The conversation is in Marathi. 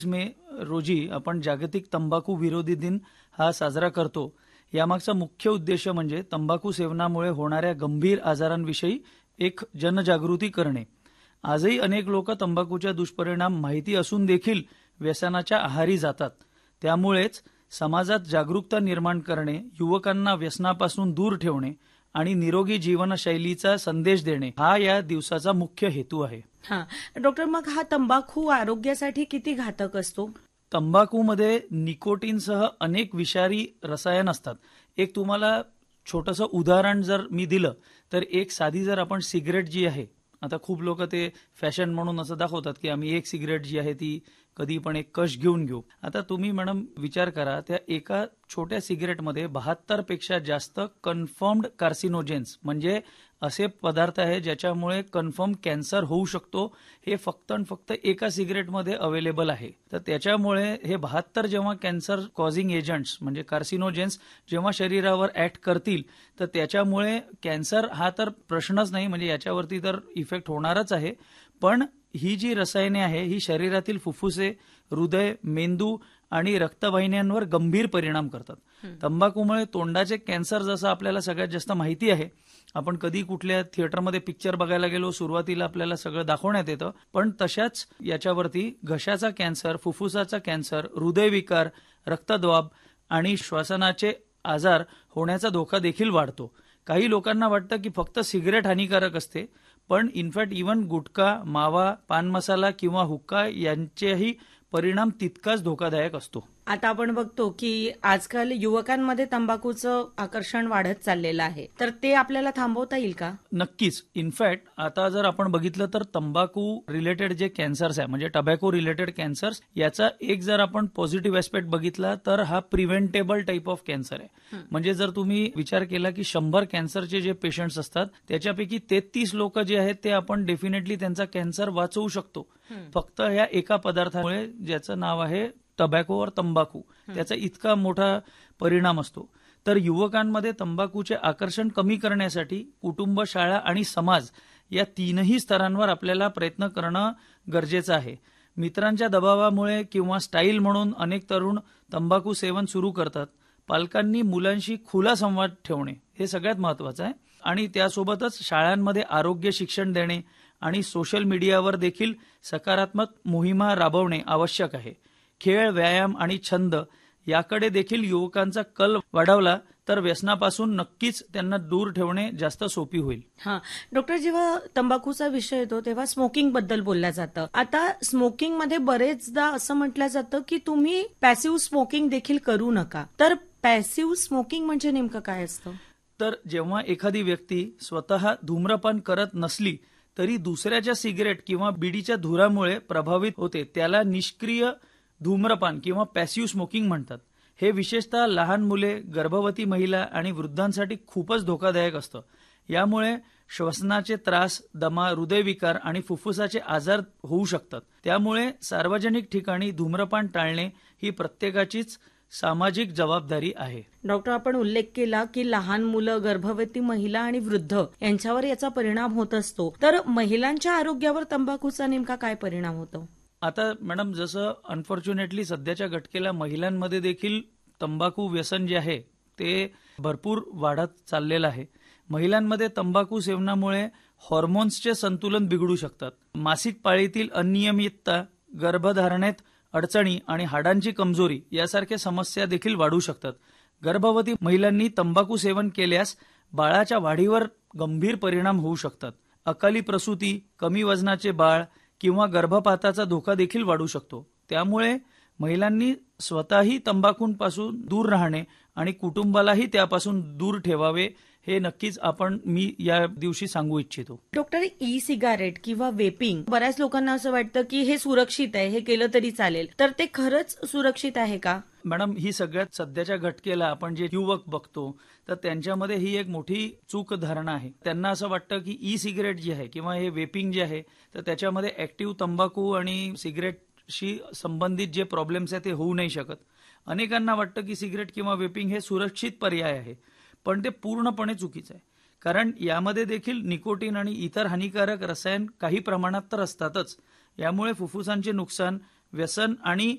मे रोजी आपण जागतिक तंबाखू विरोधी दिन हा साजरा करतो. यामागचा मुख्य उद्देश म्हणजे तंबाखू सेवनामुळे होणाऱ्या गंभीर आजारांविषयी एक जनजागृती करणे. आजही अनेक लोक तंबाखूच्या दुष्परिणाम माहिती असून देखील व्यसनाच्या आहारी जातात. त्यामुळेच समाजात जागरूकता निर्माण करणे, युवकांना व्यसनापासून दूर ठेवणे आणि निरोगी जीवनशैलीचा संदेश देणे हा या दिवसाचा मुख्य हेतू आहे. डॉक्टर, मग हा तंबाखू आरोग्यासाठी किती घातक असतो? तंबाखूमध्ये निकोटीनसह अनेक विषारी रसायन असतात. एक तुम्हाला छोटंसं उदाहरण जर मी दिलं तर एक साधी जर आपण सिगरेट जी आहे, आता खूप लोक ते फॅशन म्हणून असं दाखवतात की आम्ही एक सिगरेट जी आहे ती कधी पण एक कश घेऊन घेऊ. आता तुम्ही मॅडम विचार करा, त्या एका छोट्या सिगरेटमध्ये 72 पेक्षा जास्त कन्फर्म्ड कार्सिनोजेन्स म्हणजे असे पदार्थ आहे ज्याच्यामुळे कन्फर्म कॅन्सर होऊ शकतो. हे फक्त आणि फक्त एका सिगरेटमध्ये अवेलेबल आहे. तर त्याच्यामुळे हे 72 जेव्हा कॅन्सर कॉझिंग एजंट्स म्हणजे कार्सिनोजेन्स जेव्हा शरीरावर ऍक्ट करतील तर त्याच्यामुळे कॅन्सर हा तर प्रश्नच नाही, म्हणजे याच्यावरती तर इफेक्ट होणारच आहे. पण ही जी रसायने आहे ही शरीरातील फुफ्फुसे, हृदय, मेंदू आणि रक्तवाहिन्यांवर गंभीर परिणाम करतात. तंबाखूमुळे तोंडाचे कॅन्सर जसं आपल्याला सगळ्यात जास्त माहिती आहे, आपण कधी कुठल्या थिएटरमध्ये पिक्चर बघायला गेलो सुरुवातीला आपल्याला सगळं दाखवण्यात येतं, पण तशाच याच्यावरती घशाचा कॅन्सर, फुफ्फुसाचा कॅन्सर, हृदयविकार, रक्तदाब आणि श्वसनाचे आजार होण्याचा धोका देखील वाढतो. काही लोकांना वाटतं की फक्त सिगरेट हानिकारक असते, पण इनफॅक्ट इव्हन गुटखा, मावा, पान मसाला किंवा हुक्का यांचेही परिणाम तितकाच धोकादायक असतो. आता आपण बघतो की आजकाल युवकांमध्ये तंबाखूचं आकर्षण वाढत चाललेलं आहे, तर ते आपल्याला थांबवता येईल का? नक्कीच. इनफॅक्ट आता जर आपण बघितलं तर तंबाखू रिलेटेड जे कॅन्सर्स आहे म्हणजे टबॅको रिलेटेड कॅन्सर्स, याचा एक जर आपण पॉझिटिव्ह ऍस्पेक्ट बघितला तर हा प्रिव्हेंटेबल टाईप ऑफ कॅन्सर आहे. म्हणजे जर तुम्ही विचार केला की 100 कॅन्सरचे जे पेशंट्स असतात त्याच्यापैकी 33 लोक जे आहेत ते आपण डेफिनेटली त्यांचा कॅन्सर वाचवू शकतो फक्त ह्या एका पदार्थामुळे ज्याचं नाव आहे टबॅको और तंबाखू. त्याचा इतका मोठा परिणाम असतो. तर युवकांमध्ये तंबाखूचे आकर्षण कमी करण्यासाठी कुटुंब, शाळा आणि समाज या तीनही स्तरांवर आपल्याला प्रयत्न करणं गरजेचं आहे. मित्रांच्या दबावामुळे किंवा स्टाईल म्हणून अनेक तरुण तंबाखू सेवन सुरू करतात. पालकांनी मुलांशी खुला संवाद ठेवणे हे सगळ्यात महत्वाचं आहे आणि त्यासोबतच शाळांमध्ये आरोग्य शिक्षण देणे आणि सोशल मीडियावर देखील सकारात्मक मोहिमा राबवणे आवश्यक आहे. खेळ, व्यायाम आणि छंद याकडे देखील युवकांचा कल वाढवला तर व्यसनापासून नक्कीच त्यांना दूर ठेवणे जास्त सोपी होईल. डॉक्टर, जेव्हा तंबाखूचा विषय येतो तेव्हा स्मोकिंग बद्दल बोललं जातं. आता स्मोकिंग मध्ये बरेचदा असं म्हटलं जातं की तुम्ही पॅसिव्ह स्मोकिंग देखील करू नका. तर पॅसिव्ह स्मोकिंग म्हणजे नेमकं काय असतं? तर जेव्हा एखादी व्यक्ती स्वतः धूम्रपान करत नसली तरी दुसऱ्याच्या सिगरेट किंवा बिडीच्या धुरामुळे प्रभावित होते त्याला निष्क्रिय धूम्रपान किंवा पॅसिव्ह स्मोकिंग म्हणतात. हे विशेषतः लहान मुले, गर्भवती महिला आणि वृद्धांसाठी खूपच धोकादायक असतं. यामुळे श्वसनाचे त्रास, दमा, हृदयविकार आणि फुफ्फुसाचे आजार होऊ शकतात. त्यामुळे सार्वजनिक ठिकाणी धूम्रपान टाळणे ही प्रत्येकाचीच सामाजिक जबाबदारी आहे. डॉक्टर, आपण उल्लेख केला की लहान मुलं, गर्भवती महिला आणि वृद्ध यांच्यावर याचा परिणाम होत असतो. तर महिलांच्या आरोग्यावर तंबाखूचा नेमका काय परिणाम होतो? आता मॅडम, जसं अनफॉर्च्युनेटली सध्याच्या घटकेला महिलांमध्ये देखील तंबाखू व्यसन जे आहे ते भरपूर वाढत चाललेलं आहे. महिलांमध्ये तंबाखू सेवनामुळे हॉर्मोन्सचे संतुलन बिघडू शकतात. मासिक पाळीतील अनियमितता, गर्भधारणेत अडचणी आणि हाडांची कमजोरी यासारख्या समस्या देखील वाढू शकतात. गर्भवती महिलांनी तंबाखू सेवन केल्यास बाळाच्या वाढीवर गंभीर परिणाम होऊ शकतात. अकाली प्रसूती, कमी वजनाचे बाळ किंवा गर्भपाताचा धोका देखील वाढू शकतो. त्यामुळे महिलांनी स्वतःही तंबाखूंपासून दूर राहणे आणि कुटुंबालाही त्यापासून दूर ठेवावे हे नक्कीच मी या दिवशी सांगू इच्छितो. डॉक्टर, ई सिगारेट किंवा वेपिंग, बऱ्याच लोकांना असं वाटतं की हे सुरक्षित आहे, हे केलं तरी चालेल. तर ते खरंच सुरक्षित आहे का? मॅडम, ही सगळ्यात सध्याच्या घटकेला आपण जे युवक बघतो तर त्यांच्यामध्ये ही एक मोठी चूक धारणा आहे. त्यांना असं वाटतं की ई सिगरेट जी आहे किंवा हे वेपिंग जे आहे तर त्याच्यामध्ये ऍक्टिव्ह तंबाखू आणि सिगरेटशी संबंधित जे प्रॉब्लेम्स आहेत ते होऊ नाही शकत. अनेकांना वाटतं की सिगरेट किंवा वेपिंग हे सुरक्षित पर्याय आहे, पण ते पूर्णपणे चुकीचं आहे. कारण यामध्ये देखील निकोटीन आणि इतर हानिकारक रसायन काही प्रमाणात तर असतातच. यामुळे फुफ्फुसांचे नुकसान, व्यसन आणि